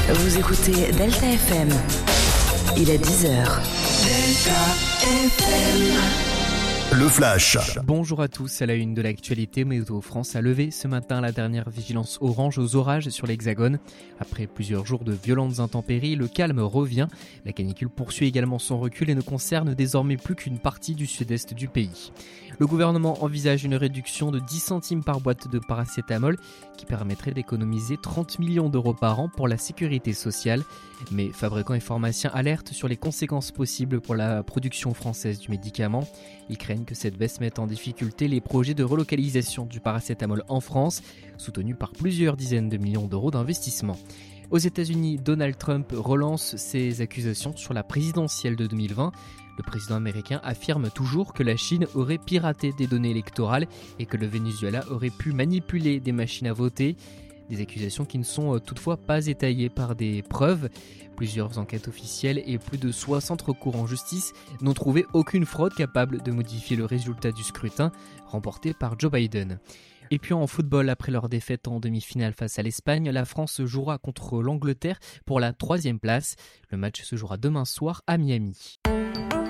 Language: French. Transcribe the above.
Vous écoutez Delta FM. Il est 10h. Delta FM. Le Flash. Bonjour à tous, à la une de l'actualité, Météo France a levé ce matin la dernière vigilance orange aux orages sur l'Hexagone. Après plusieurs jours de violentes intempéries, le calme revient. La canicule poursuit également son recul et ne concerne désormais plus qu'une partie du sud-est du pays. Le gouvernement envisage une réduction de 10 centimes par boîte de paracétamol qui permettrait d'économiser 30 millions d'euros par an pour la sécurité sociale. Mais fabricants et pharmaciens alertent sur les conséquences possibles pour la production française du médicament. Ils craignent que cette baisse mette en difficulté les projets de relocalisation du paracétamol en France, soutenus par plusieurs dizaines de millions d'euros d'investissement. Aux États-Unis, Donald Trump relance ses accusations sur la présidentielle de 2020. Le président américain affirme toujours que la Chine aurait piraté des données électorales et que le Venezuela aurait pu manipuler des machines à voter. Des accusations qui ne sont toutefois pas étayées par des preuves. Plusieurs enquêtes officielles et plus de 60 recours en justice n'ont trouvé aucune fraude capable de modifier le résultat du scrutin remporté par Joe Biden. Et puis en football, après leur défaite en demi-finale face à l'Espagne, la France jouera contre l'Angleterre pour la 3e place. Le match se jouera demain soir à Miami.